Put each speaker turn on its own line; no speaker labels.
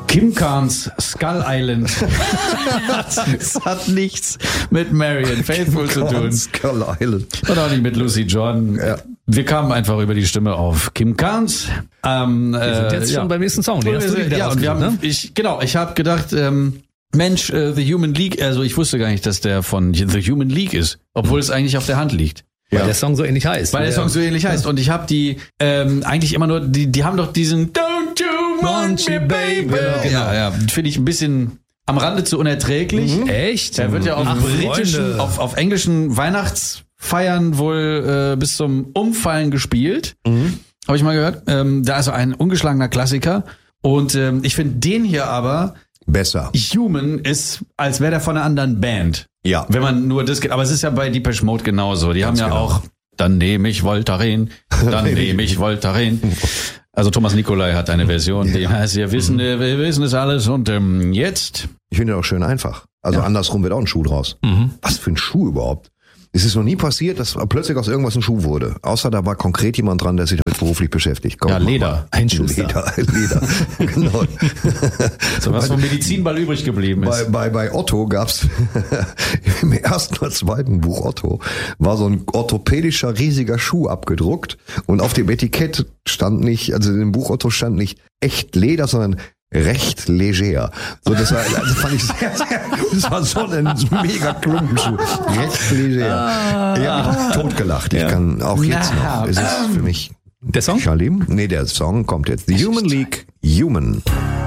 Kim Carnes Skull Island. Das hat nichts mit Marianne Faithfull zu tun.
Skull Island.
Und auch nicht mit Lucy Jordan.
Ja.
Wir kamen einfach über die Stimme auf Kim Carnes.
Wir sind jetzt schon beim nächsten Song. Den hast du wieder
Ja, und wir haben,
ne?
ich habe gedacht, Mensch, The Human League, also ich wusste gar nicht, dass der von The Human League ist, obwohl es eigentlich auf der Hand liegt.
Weil der Song so ähnlich heißt.
Weil der Song so ähnlich heißt. Und ich habe die eigentlich immer nur, die haben doch diesen Don't you want me, baby. Genau. Ja, finde ich ein bisschen am Rande zu unerträglich.
Echt?
Der wird ja auf britischen, auf englischen Weihnachtsfeiern wohl bis zum Umfallen gespielt. Habe ich mal gehört. Da ist so ein ungeschlagener Klassiker. Und ich finde den hier aber
besser.
Human ist, als wäre der von einer anderen Band.
Ja.
Wenn man nur das geht. Aber es ist ja bei Depeche Mode genauso. Die
Ganz
haben ja
genau.
auch, dann nehme ich Voltaren, dann nehme ich Voltaren. Also Thomas Nicolai hat eine Version, die heißt, wir wissen es alles und jetzt.
Ich finde das auch schön einfach. Also andersrum wird auch ein Schuh draus. Was für ein Schuh überhaupt? Es ist noch nie passiert, dass plötzlich aus irgendwas ein Schuh wurde. Außer da war konkret jemand dran, der sich damit beruflich beschäftigt. Komm,
Ja, Leder.
Ein Schuster.
Leder. Genau.
So was vom Medizinball übrig geblieben ist.
Bei Otto gab's im ersten oder zweiten Buch Otto war so ein orthopädischer riesiger Schuh abgedruckt und auf dem Etikett stand nicht, also in dem Buch Otto stand nicht echt Leder, sondern recht leger. So, das war, also fand ich sehr, das war so ein mega Klumpenschuh. Recht leger. Ich habe mich totgelacht. Ich kann auch jetzt noch. Es ist für mich
Der Song?
Shalim? Nee, der Song kommt jetzt. The Human League, Human.